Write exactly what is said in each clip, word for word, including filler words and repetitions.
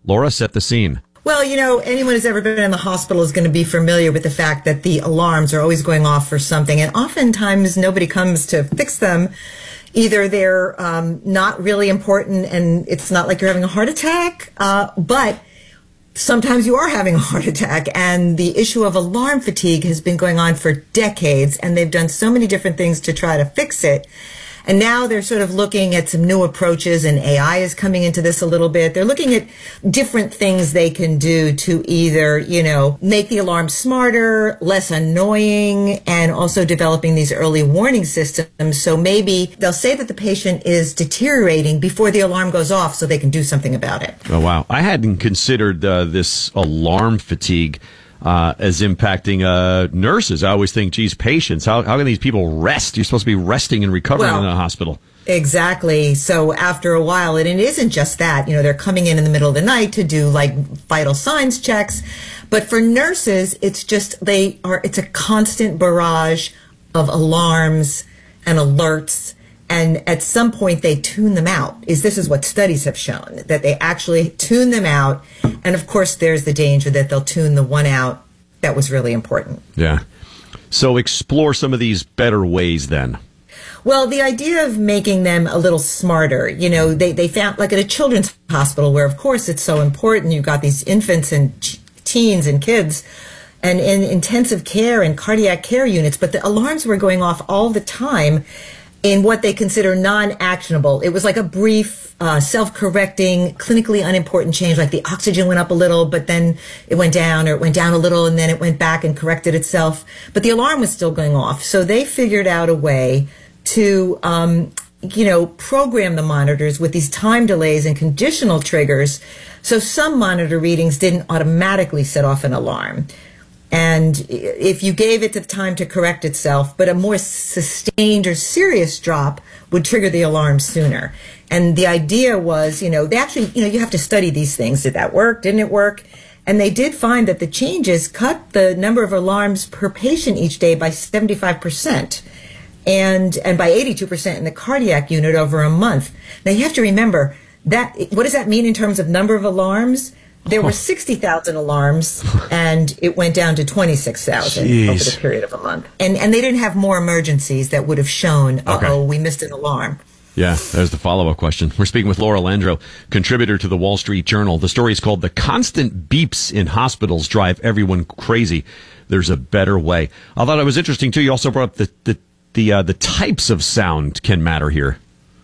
Laura, set the scene. Well, you know, anyone who's ever been in the hospital is going to be familiar with the fact that the alarms are always going off for something, and oftentimes nobody comes to fix them. Either they're um, not really important and it's not like you're having a heart attack, uh, but sometimes you are having a heart attack, and the issue of alarm fatigue has been going on for decades, and they've done so many different things to try to fix it. And now they're sort of looking at some new approaches, and A I is coming into this a little bit. They're looking at different things they can do to either, you know, make the alarm smarter, less annoying, and also developing these early warning systems. So maybe they'll say that the patient is deteriorating before the alarm goes off so they can do something about it. Oh, wow. I hadn't considered uh, this alarm fatigue Uh, as impacting uh, nurses. I always think, geez, patients, how, how can these people rest? You're supposed to be resting and recovering well, in the hospital. Exactly. So after a while, and it isn't just that, you know, they're coming in in the middle of the night to do like vital signs checks. But for nurses, it's just, they are, it's a constant barrage of alarms and alerts. And at some point, they tune them out. Is this is what studies have shown, that they actually tune them out. And of course, there's the danger that they'll tune the one out that was really important. Yeah. So explore some of these better ways then. Well, the idea of making them a little smarter, you know, they, they found, like at a children's hospital where, of course, it's so important. You've got these infants and teens and kids and in intensive care and cardiac care units, but the alarms were going off all the time in what they consider non-actionable. It was like a brief, uh, self-correcting, clinically unimportant change, like the oxygen went up a little, but then it went down, or it went down a little, and then it went back and corrected itself. But the alarm was still going off. So they figured out a way to, um, you know, program the monitors with these time delays and conditional triggers. So some monitor readings didn't automatically set off an alarm. And if you gave it the time to correct itself, but a more sustained or serious drop would trigger the alarm sooner. And the idea was, you know, they actually, you know, you have to study these things. Did that work? Didn't it work? And they did find that the changes cut the number of alarms per patient each day by seventy-five percent and, and by eighty-two percent in the cardiac unit over a month. Now you have to remember that, what does that mean in terms of number of alarms? There were sixty thousand alarms, and it went down to twenty-six thousand over the period of a month. And and they didn't have more emergencies that would have shown, uh-oh, okay, we missed an alarm. Yeah, there's the follow-up question. We're speaking with Laura Landro, contributor to the Wall Street Journal. The story is called "The Constant Beeps in Hospitals Drive Everyone Crazy. There's a Better Way." I thought it was interesting, too. You also brought up the, the, the, uh, the types of sound can matter here.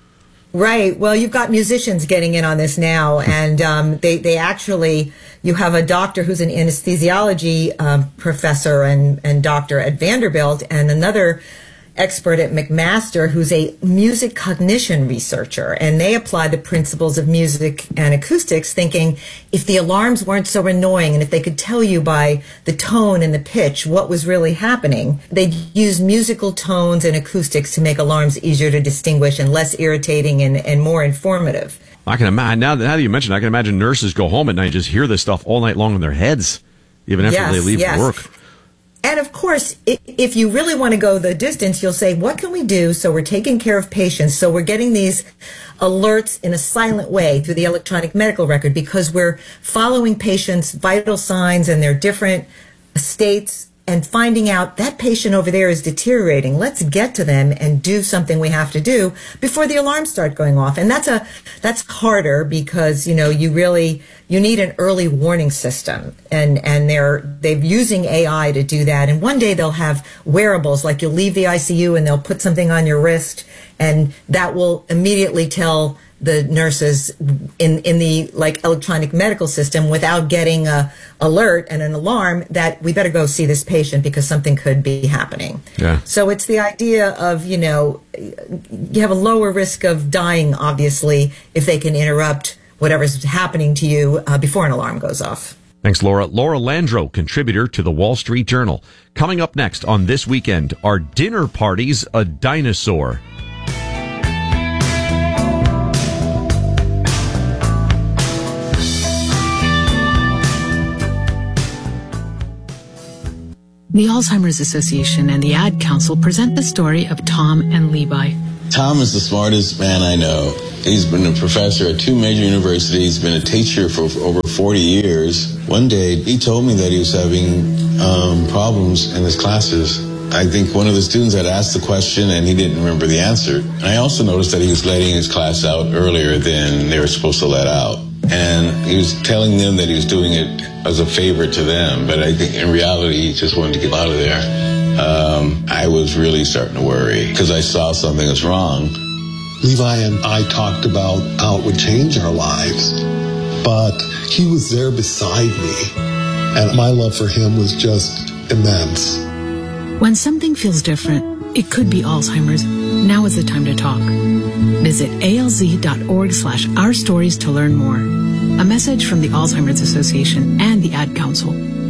Right. Well, you've got musicians getting in on this now, and um, they they actually, you have a doctor who's an anesthesiology um, professor and and doctor at Vanderbilt, and another expert at McMaster who's a music cognition researcher, and they applied the principles of music and acoustics, thinking if the alarms weren't so annoying and if they could tell you by the tone and the pitch what was really happening, they'd use musical tones and acoustics to make alarms easier to distinguish and less irritating and, and more informative. I can imagine, now that, now that you mention it, I can imagine nurses go home at night and just hear this stuff all night long in their heads, even after yes, they leave yes. work. And of course, if you really want to go the distance, you'll say, what can we do so we're taking care of patients, so we're getting these alerts in a silent way through the electronic medical record, because we're following patients' vital signs and their different states and finding out that patient over there is deteriorating. Let's get to them and do something we have to do before the alarms start going off. And that's a that's harder because, you know, you really you need an early warning system, and and they're they're using A I to do that. And one day they'll have wearables, like you'll leave the I C U and they'll put something on your wrist, and that will immediately tell the nurses in in the like electronic medical system, without getting a alert and an alarm, that we better go see this patient because something could be happening. Yeah. So it's the idea of, you know, you have a lower risk of dying, obviously, if they can interrupt whatever's happening to you uh, before an alarm goes off. Thanks, Laura. Laura Landro, contributor to the Wall Street Journal. Coming up next on This Weekend, are dinner parties a dinosaur? The Alzheimer's Association and the Ad Council present the story of Tom and Levi. Tom is the smartest man I know. He's been a professor at two major universities, been a teacher for over forty years. One day, he told me that he was having um, problems in his classes. I think one of the students had asked the question and he didn't remember the answer. And I also noticed that he was letting his class out earlier than they were supposed to let out. And he was telling them that he was doing it as a favor to them, but I think in reality he just wanted to get out of there. Um, I was really starting to worry because I saw something was wrong. Levi and I talked about how it would change our lives, but he was there beside me, and my love for him was just immense. When something feels different, it could be Alzheimer's. Now is the time to talk. Visit alz.org slash our stories to learn more. A message from the Alzheimer's Association and the Ad Council.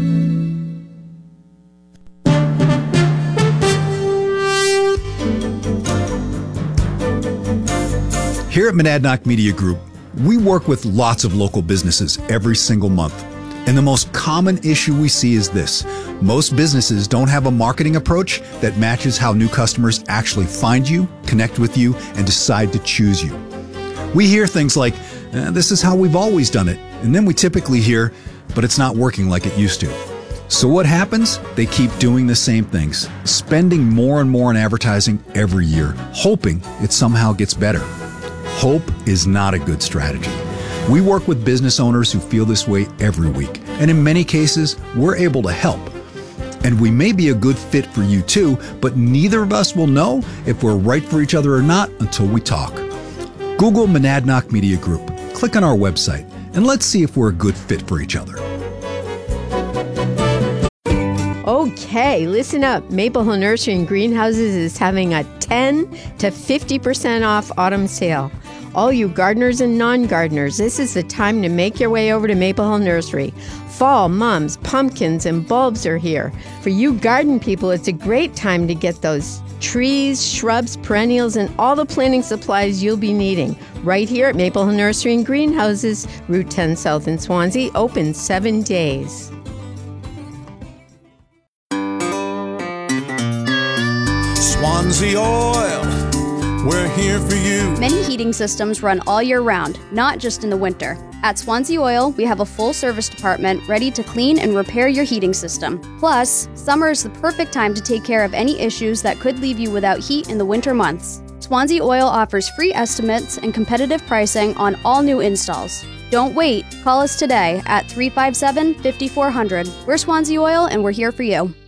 Here at Monadnock Media Group, we work with lots of local businesses every single month. And the most common issue we see is this. Most businesses don't have a marketing approach that matches how new customers actually find you, connect with you, and decide to choose you. We hear things like, eh, this is how we've always done it. And then we typically hear, but it's not working like it used to. So what happens? They keep doing the same things, spending more and more on advertising every year, hoping it somehow gets better. Hope is not a good strategy. We work with business owners who feel this way every week, and in many cases, we're able to help. And we may be a good fit for you too, but neither of us will know if we're right for each other or not until we talk. Google Monadnock Media Group, click on our website, and let's see if we're a good fit for each other. Okay, listen up. Maple Hill Nursery and Greenhouses is having a ten to fifty percent off autumn sale. All you gardeners and non-gardeners, this is the time to make your way over to Maple Hill Nursery. Fall, mums, pumpkins, and bulbs are here. For you garden people, it's a great time to get those trees, shrubs, perennials, and all the planting supplies you'll be needing. Right here at Maple Hill Nursery and Greenhouses, Route ten South in Swansea, open seven days. Swansea Oil, we're here for you. Many heating systems run all year round, not just in the winter. At Swansea Oil, we have a full service department ready to clean and repair your heating system. Plus, summer is the perfect time to take care of any issues that could leave you without heat in the winter months. Swansea Oil offers free estimates and competitive pricing on all new installs. Don't wait. Call us today at three five seven, five four zero zero. We're Swansea Oil and we're here for you.